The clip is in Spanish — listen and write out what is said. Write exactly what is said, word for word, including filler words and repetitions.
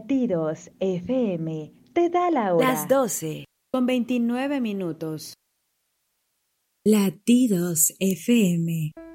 Latidos F M te da la Las hora. doce con veintinueve minutos. Latidos F M.